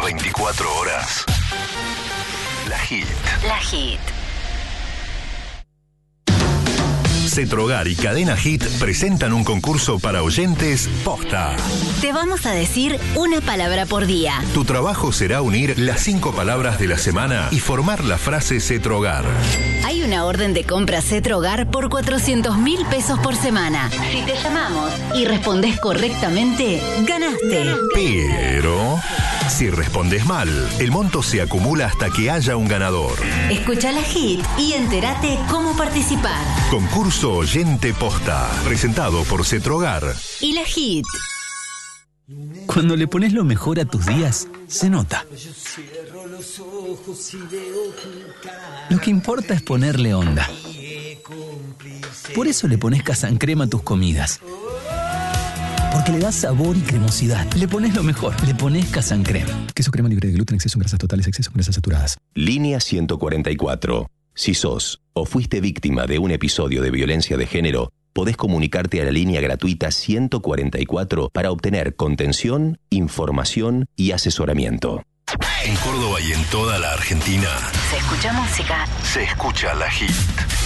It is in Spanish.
las 24 horas. La Hit. La Hit. Cetrogar y Cadena Hit presentan un concurso para oyentes posta. Te vamos a decir una palabra por día. Tu trabajo será unir las 5 palabras de la semana y formar la frase Cetrogar. Hay una orden de compra Cetrogar por 400.000 pesos por semana. Si te llamamos y respondes correctamente, ganaste. Pero si respondes mal, el monto se acumula hasta que haya un ganador. Escucha la Hit y entérate cómo participar. Concurso Oyente Posta, presentado por Cetrogar y la Hit. Cuando le pones lo mejor a tus días, se nota. Lo que importa es ponerle onda. Por eso le pones Casancrema a tus comidas. Porque le das sabor y cremosidad. Le pones lo mejor. Le pones Casancrema. Queso crema libre de gluten, exceso en grasas totales, exceso en grasas saturadas. Línea 144. Si sos o fuiste víctima de un episodio de violencia de género, podés comunicarte a la línea gratuita 144 para obtener contención, información y asesoramiento. En Córdoba y en toda la Argentina Se escucha música. se escucha la Hit.